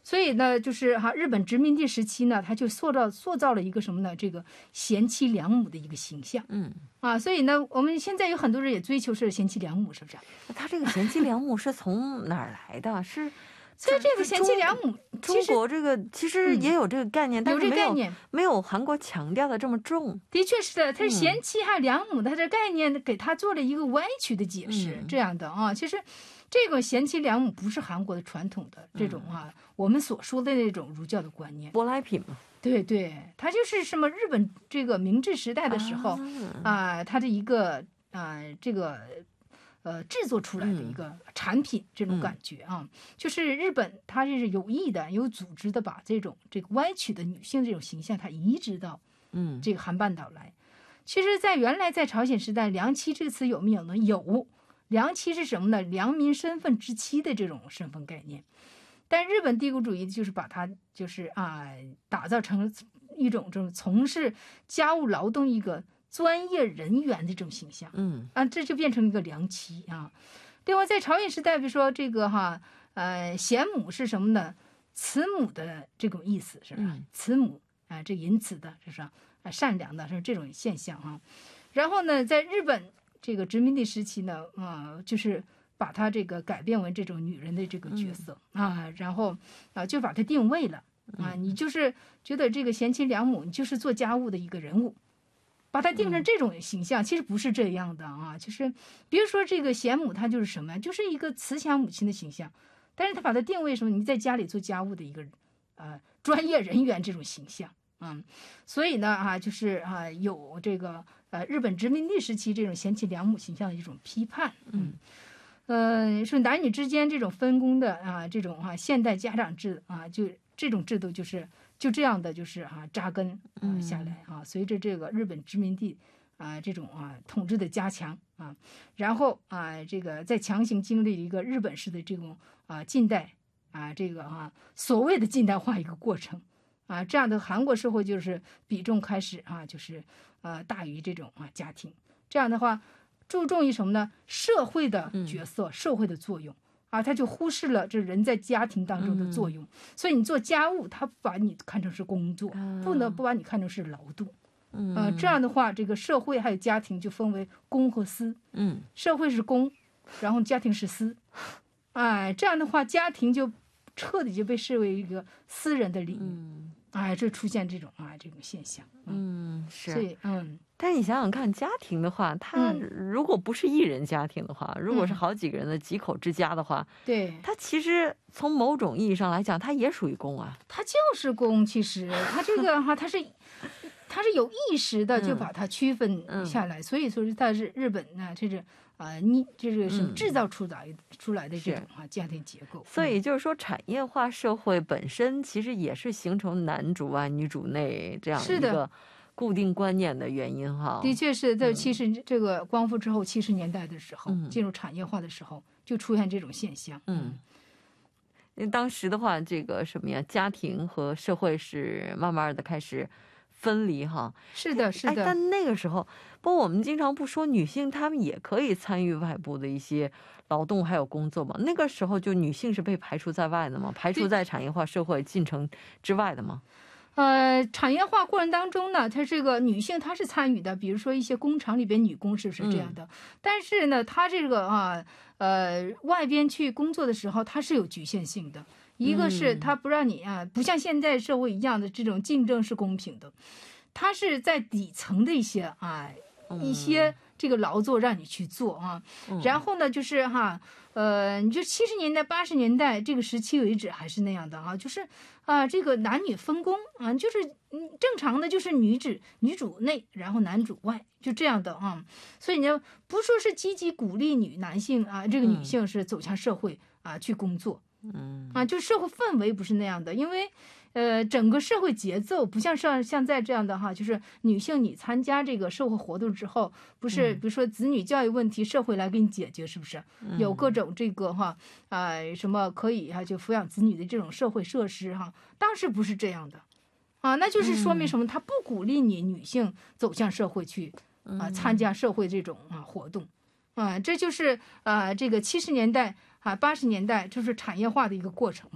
所以呢，就是日本殖民地时期呢，他就塑造了一个什么呢？这个贤妻良母的一个形象。所以呢，我们现在有很多人也追求是贤妻良母，是不是？ 他这个贤妻良母是从哪儿来的？是。 所以这个贤妻良母， 中国这个其实也有这个概念，但是没有韩国强调的这么重。 的确是的，他是贤妻还有良母，他这概念给他做了一个歪曲的解释，这样的其实这个贤妻良母不是韩国的传统的这种我们所说的那种儒教的观念。 舶来品嘛。 对对，他就是什么日本这个明治时代的时候他的一个这个。制作出来的一个产品，这种感觉就是日本它是有意的、有组织的把这个歪曲的女性这种形象，它移植到这个韩半岛来。其实，原来在朝鲜时代，良妻这个词有没有呢？有，良妻是什么呢？良民身份之妻的这种身份概念。但日本帝国主义就是把它就是打造成一种这种从事家务劳动一个专业人员的这种形象，这就变成一个良妻另外，在朝鲜时代，比如说这个贤母是什么呢？慈母的这种意思是吧？慈母这淫慈的，是吧？善良的是这种现象然后呢，在日本这个殖民地时期呢，就是把它这个改变为这种女人的这个角色然后就把它定位了你就是觉得这个贤妻良母，你就是做家务的一个人物。把它定成这种形象，其实不是这样的就是比如说这个贤母，她就是什么呀？就是一个慈祥母亲的形象，但是她把它定位什么？你在家里做家务的一个专业人员这种形象所以呢就是有这个日本殖民地时期这种贤妻良母形象的一种批判是男女之间这种分工的这种现代家长制就这种制度就这样的就是扎根下来随着这个日本殖民地这种统治的加强然后这个再强行经历一个日本式的这种近代这个所谓的近代化一个过程这样的韩国社会就是比重开始就是大于这种家庭，这样的话注重于什么呢？社会的角色，社会的作用他就忽视了这人在家庭当中的作用所以你做家务，他把你看成是工作不能不把你看成是劳动这样的话这个社会还有家庭就分为公和私社会是公，然后家庭是私这样的话家庭就彻底就被视为一个私人的领域这出现这种现象是。 所以但你想想看，家庭的话，它如果不是一人家庭的话，如果是好几个人的几口之家的话， 对， 它其实从某种意义上来讲，它也属于公它就是公。其实它这个它是有意识的就把它区分下来所以说它是日本这是这是什么制造出来的这种家庭结构所以就是说产业化社会本身其实也是形成男主外女主内这样一个固定观念的原因的确是在这个光复之后70年代的时候进入产业化的时候就出现这种现象当时的话这个什么呀，家庭和社会是慢慢的开始分离是的是的但那个时候不过我们经常不说女性她们也可以参与外部的一些劳动还有工作吗？那个时候就女性是被排除在外的吗？排除在产业化社会进程之外的吗？ 产业化过程当中呢，它这个女性她是参与的，比如说一些工厂里边女工是不是这样的？但是呢，她这个外边去工作的时候，它是有局限性的。一个是它不让你不像现在社会一样的这种竞争是公平的，它是在底层的一些这个劳作让你去做然后呢就是你就70年代80年代这个时期为止还是那样的就是这个男女分工就是正常的就是女主内，然后男主外，就这样的所以呢不说是积极鼓励男性这个女性是走向社会去工作就社会氛围不是那样的，因为整个社会节奏不像现在这样的就是女性你参加这个社会活动之后，不是比如说子女教育问题社会来给你解决，是不是有各种这个什么可以就抚养子女的这种社会设施当时不是这样的那就是说明什么？他不鼓励你女性走向社会去参加社会这种活动这就是这个70年代80年代就是产业化的一个过程嘛。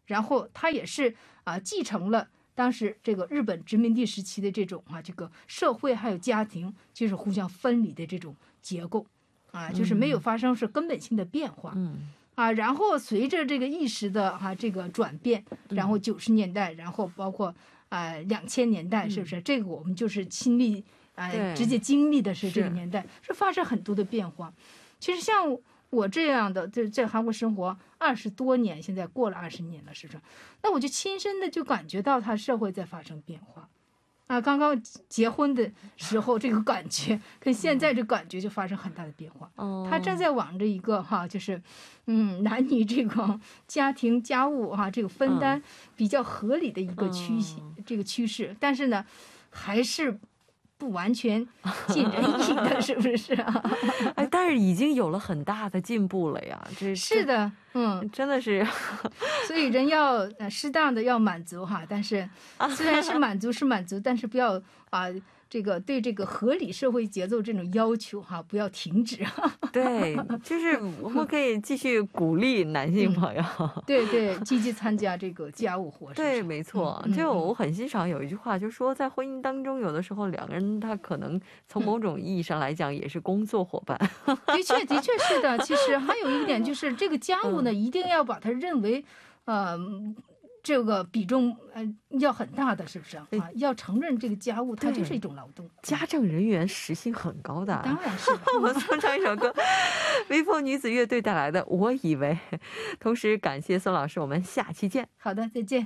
然后他也是继承了当时这个日本殖民地时期的这种这个社会还有家庭就是互相分离的这种结构就是没有发生是根本性的变化。然后随着这个意识的这个转变，然后90年代，然后包括2000年代，是不是？这个我们就是亲历直接经历的是这个年代，是发生很多的变化。其实像我这样的在韩国生活20多年，现在过了20年了，是不是？那我就亲身的就感觉到它社会在发生变化。刚刚结婚的时候这个感觉跟现在这感觉就发生很大的变化。他正在往着一个就是男女这个家庭家务这个分担比较合理的一个趋势，但是呢还是不完全尽人意的，是不是但是已经有了很大的进步了呀。 是的， 真的是。 所以人要适当的要满足但是虽然是满足，但是不要这个对这个合理社会节奏这种要求不要停止。 对，就是我们可以继续鼓励男性朋友对，积极参加这个家务活。 对，没错。就我很欣赏有一句话，就是说在婚姻当中，有的时候两个人他可能从某种意义上来讲也是工作伙伴。 的确是的。其实还有一点就是这个家务呢一定要把它认为这个比重要很大的，是不是要承认这个家务它就是一种劳动。 家政人员时薪很高的。 当然是。 我们送上一首歌，微风女子乐队带来的《我以为》。同时感谢孙老师，我们下期见。 好的，再见。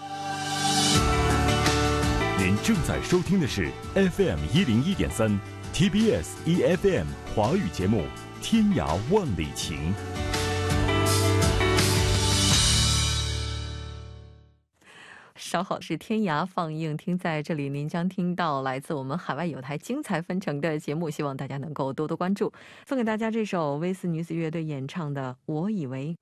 您正在收听的是 FM 101.3 TBS EFM 华语节目《天涯万里情》。 稍后是天涯放映厅，在这里您将听到来自我们海外有台精彩纷呈的节目，希望大家能够多多关注。送给大家这首威斯女子乐队演唱的《我以为》。